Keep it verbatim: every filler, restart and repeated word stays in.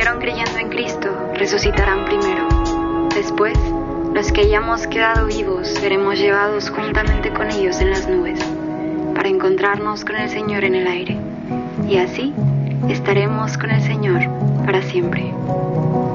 murieron creyendo en Cristo resucitarán primero. Después, los que hayamos quedado vivos seremos llevados juntamente con ellos en las nubes, para encontrarnos con el Señor en el aire. Y así estaremos con el Señor para siempre.